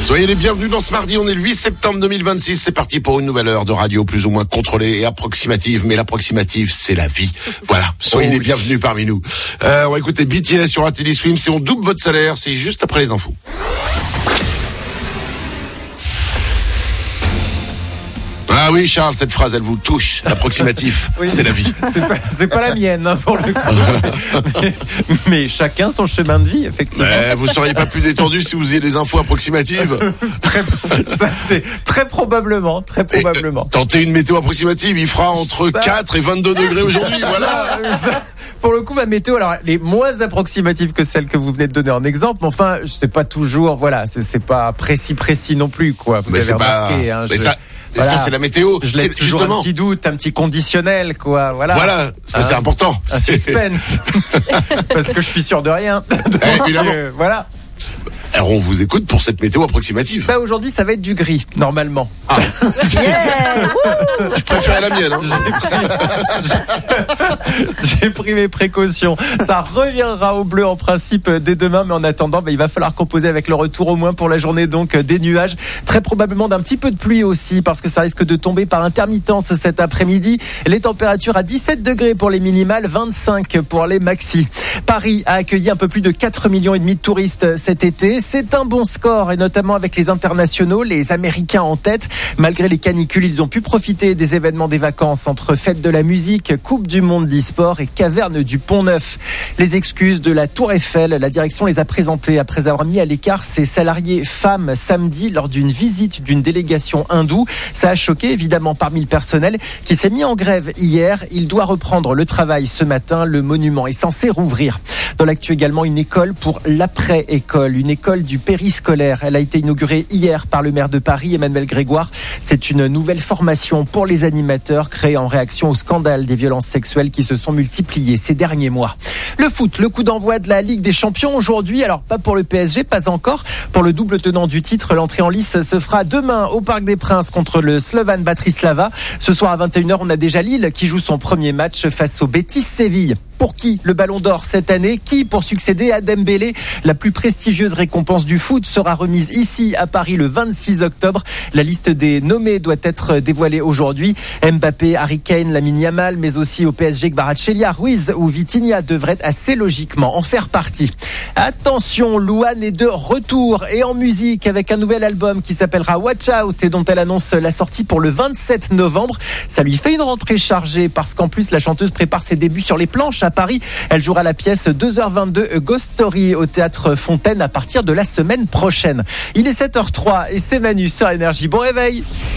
Soyez les bienvenus dans ce mardi, on est le 8 septembre 2026, c'est parti pour une nouvelle heure de radio plus ou moins contrôlée et approximative, mais l'approximative c'est la vie. Voilà, soyez les bienvenus parmi nous. On va écouter BTS sur la télé Swim, si on double votre salaire, c'est juste après les infos. Ah oui Charles, cette phrase elle vous touche, l'approximatif, oui, c'est la vie. C'est pas la mienne hein, pour le coup. Mais chacun son chemin de vie, effectivement. Vous seriez pas plus détendu si vous ayez des infos approximatives? Ça, c'est très probablement. Tentez une météo approximative, il fera entre 4 et 22 degrés aujourd'hui, voilà. Pour le coup, ma météo, alors, elle est moins approximative que celle que vous venez de donner en exemple, mais enfin, c'est pas toujours, voilà, c'est pas précis non plus, quoi. Vous avez remarqué, hein. Ça, c'est la météo. Je laisse toujours un petit doute, un petit conditionnel, quoi. Voilà, c'est important. Un suspense. Parce que je suis sûr de rien. Donc, évidemment. Voilà. Alors on vous écoute pour cette météo approximative. Aujourd'hui ça va être du gris, normalement. Ah. Je préférais la mienne. J'ai pris mes précautions. Ça reviendra au bleu en principe dès demain, mais en attendant, il va falloir composer avec le retour au moins pour la journée, donc des nuages, très probablement d'un petit peu de pluie aussi, parce que ça risque de tomber par intermittence cet après-midi. Les températures à 17 degrés pour les minimales, 25 pour les maxi. Paris a accueilli un peu plus de 4,5 millions de touristes cet été. C'est un bon score, et notamment avec les internationaux, les Américains en tête. Malgré les canicules, ils ont pu profiter des événements des vacances entre fête de la musique, Coupe du monde d'e-sport et caverne du Pont-Neuf. Les excuses de la Tour Eiffel, la direction les a présentées après avoir mis à l'écart ses salariés femmes samedi lors d'une visite d'une délégation hindoue. Ça a choqué évidemment parmi le personnel qui s'est mis en grève hier. Il doit reprendre le travail ce matin. Le monument est censé rouvrir. Dans l'actu également, une école pour l'après-école, une école du périscolaire. Elle a été inaugurée hier par le maire de Paris, Emmanuel Grégoire. C'est une nouvelle formation pour les animateurs créée en réaction au scandale des violences sexuelles qui se sont multipliées ces derniers mois. Le foot, le coup d'envoi de la Ligue des Champions aujourd'hui. Alors pas pour le PSG, pas encore. Pour le double tenant du titre, l'entrée en lice se fera demain au Parc des Princes contre le Slovan Bratislava. Ce soir à 21h, on a déjà Lille qui joue son premier match face au Betis Séville. Pour qui le Ballon d'Or cette année? Qui pour succéder à Dembélé? La plus prestigieuse récompense du foot sera remise ici à Paris le 26 octobre. La liste des nommés doit être dévoilée aujourd'hui. Mbappé, Harry Kane, Lamine Yamal, mais aussi au PSG Kvaratskhelia, Ruiz ou Vitinha devraient assez logiquement en faire partie. Attention, Louane est de retour et en musique avec un nouvel album qui s'appellera Watch Out et dont elle annonce la sortie pour le 27 novembre. Ça lui fait une rentrée chargée parce qu'en plus la chanteuse prépare ses débuts sur les planches à Paris. Elle jouera la pièce 2h22 A Ghost Story au Théâtre Fontaine à partir de la semaine prochaine. Il est 7h03 et c'est Manu sur Énergie. Bon réveil.